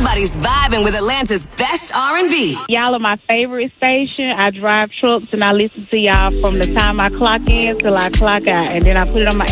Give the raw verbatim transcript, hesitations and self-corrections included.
Everybody's vibing with Atlanta's best R and B. Y'all are my favorite station. I drive trucks and I listen to y'all from the time I clock in till I clock out. And then I put it on my